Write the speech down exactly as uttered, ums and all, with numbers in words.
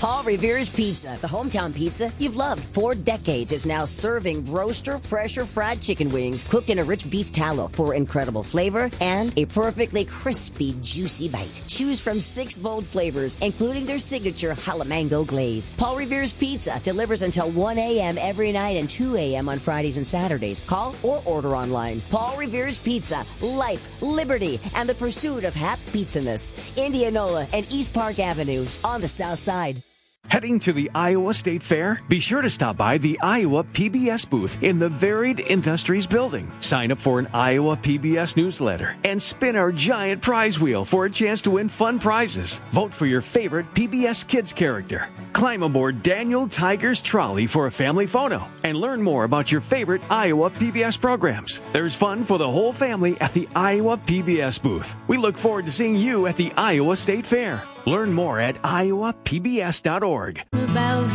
Paul Revere's Pizza, the hometown pizza you've loved for decades, is now serving roaster pressure fried chicken wings cooked in a rich beef tallow for incredible flavor and a perfectly crispy, juicy bite. Choose from six bold flavors, including their signature jalamango glaze. Paul Revere's Pizza delivers until one a.m. every night and two a.m. on Fridays and Saturdays. Call or order online. Paul Revere's Pizza, life, liberty, and the pursuit of happy pizzaness. Indianola and East Park Avenues on the south side. Heading to the Iowa State Fair? Be sure to stop by the Iowa P B S booth in the Varied Industries building. Sign up for an Iowa P B S newsletter and spin our giant prize wheel for a chance to win fun prizes. Vote for your favorite P B S Kids character. Climb aboard Daniel Tiger's trolley for a family photo and learn more about your favorite Iowa P B S programs. There's fun for the whole family at the Iowa P B S booth. We look forward to seeing you at the Iowa State Fair. Learn more at iowa p b s dot org. About